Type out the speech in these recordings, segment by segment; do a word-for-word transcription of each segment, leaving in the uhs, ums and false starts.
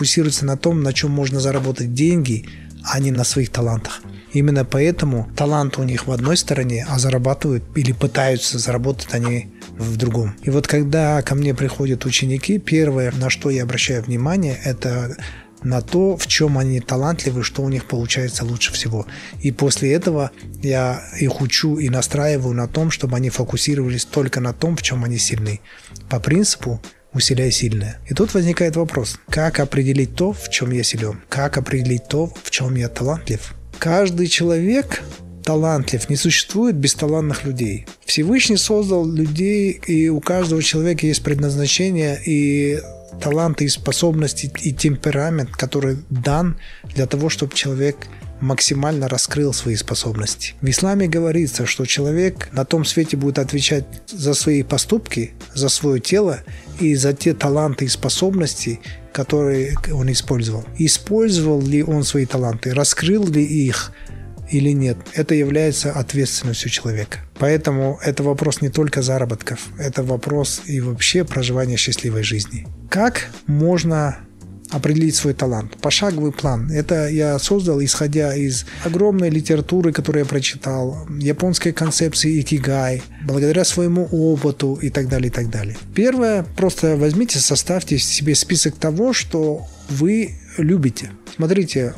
фокусируются на том, на чем можно заработать деньги, а не на своих талантах. Именно поэтому талант у них в одной стороне, а зарабатывают или пытаются заработать они в другом. И вот когда ко мне приходят ученики, первое, на что я обращаю внимание, это на то, в чем они талантливы, что у них получается лучше всего. И после этого я их учу и настраиваю на том, чтобы они фокусировались только на том, в чем они сильны. По принципу «усиляй сильное». И тут возникает вопрос, как определить то, в чем я силен? Как определить то, в чем я талантлив? Каждый человек талантлив, не существует бесталантных людей. Всевышний создал людей, и у каждого человека есть предназначение и таланты, и способности, и темперамент, который дан для того, чтобы человек максимально раскрыл свои способности. В исламе говорится, что человек на том свете будет отвечать за свои поступки, за свое тело и за те таланты и способности, которые он использовал. Использовал ли он свои таланты, раскрыл ли их или нет, это является ответственностью человека. Поэтому это вопрос не только заработков, это вопрос и вообще проживания счастливой жизни. Как можно определить свой талант? Пошаговый план. Это я создал, исходя из огромной литературы, которую я прочитал, японской концепции икигай, благодаря своему опыту и так далее, и так далее. Первое, просто возьмите, составьте себе список того, что вы любите. Смотрите,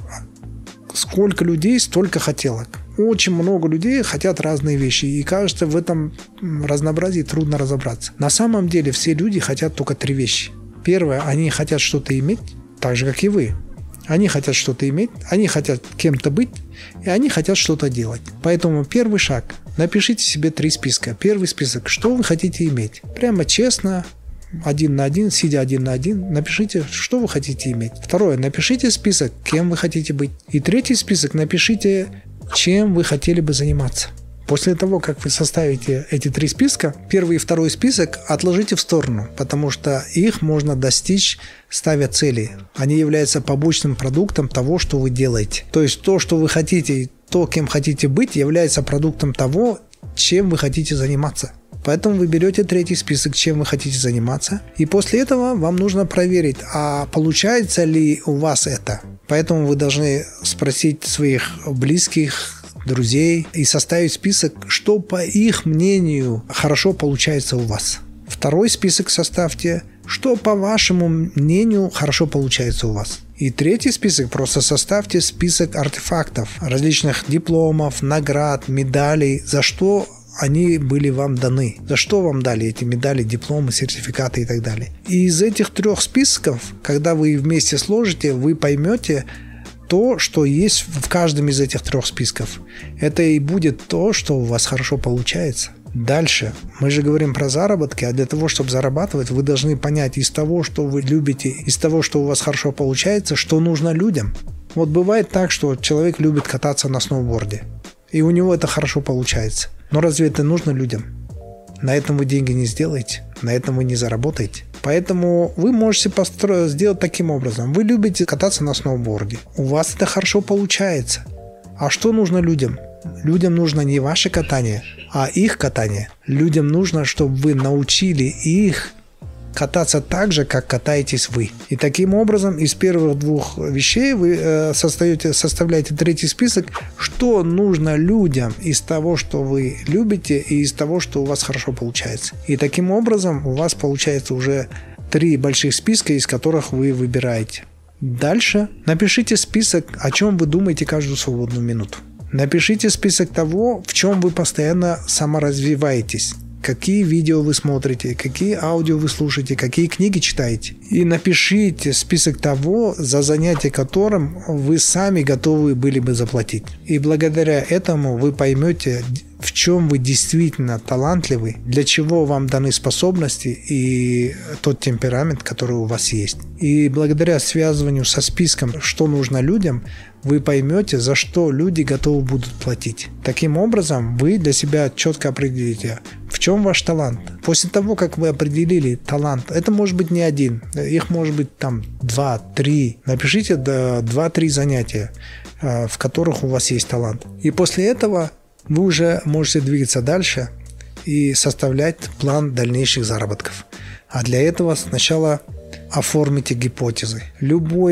сколько людей, столько хотелок. Очень много людей хотят разные вещи, и кажется, в этом разнообразии трудно разобраться. На самом деле все люди хотят только три вещи. Первое, они хотят что-то иметь, так же, как и вы. Они хотят что-то иметь, они хотят кем-то быть, и они хотят что-то делать. Поэтому первый шаг. Напишите себе три списка. Первый список, что вы хотите иметь. Прямо честно, один на один, сидя один на один, напишите, что вы хотите иметь. Второе, напишите список, кем вы хотите быть. И третий список, напишите, чем вы хотели бы заниматься. После того, как вы составите эти три списка, первый и второй список отложите в сторону, потому что их можно достичь, ставя цели. Они являются побочным продуктом того, что вы делаете. То есть то, что вы хотите, и то, кем хотите быть, является продуктом того, чем вы хотите заниматься. Поэтому вы берете третий список, чем вы хотите заниматься, и после этого вам нужно проверить, а получается ли у вас это. Поэтому вы должны спросить своих близких, друзей и составить список, что по их мнению хорошо получается у вас. Второй список составьте, что по вашему мнению хорошо получается у вас. И третий список, просто составьте список артефактов, различных дипломов, наград, медалей, за что они были вам даны, за что вам дали эти медали, дипломы, сертификаты и так далее. И из этих трех списков, когда вы вместе сложите, вы поймете то, что есть в каждом из этих трех списков. Это и будет то, что у вас хорошо получается. Дальше. Мы же говорим про заработки, а для того, чтобы зарабатывать, вы должны понять из того, что вы любите, из того, что у вас хорошо получается, что нужно людям. Вот бывает так, что человек любит кататься на сноуборде, и у него это хорошо получается. Но разве это нужно людям? На этом вы деньги не сделаете, на этом вы не заработаете. Поэтому вы можете построить, сделать таким образом. Вы любите кататься на сноуборде. У вас это хорошо получается. А что нужно людям? Людям нужно не ваше катание, а их катание. Людям нужно, чтобы вы научили их кататься так же, как катаетесь вы. И таким образом из первых двух вещей вы э, создаете, составляете третий список, что нужно людям из того, что вы любите, и из того, что у вас хорошо получается. И таким образом у вас получается уже три больших списка, из которых вы выбираете. Дальше напишите список, о чем вы думаете каждую свободную минуту. Напишите список того, в чем вы постоянно саморазвиваетесь. Какие видео вы смотрите, какие аудио вы слушаете, какие книги читаете. И напишите список того, за занятие которым вы сами готовы были бы заплатить. И благодаря этому вы поймете, в чем вы действительно талантливы, для чего вам даны способности и тот темперамент, который у вас есть. И благодаря связыванию со списком, что нужно людям, вы поймете, за что люди готовы будут платить. Таким образом, вы для себя четко определите, в чем ваш талант. После того, как вы определили талант, это может быть не один, их может быть там два-три. Напишите два-три занятия, в которых у вас есть талант. И после этого вы уже можете двигаться дальше и составлять план дальнейших заработков. А для этого сначала оформите гипотезы. Любое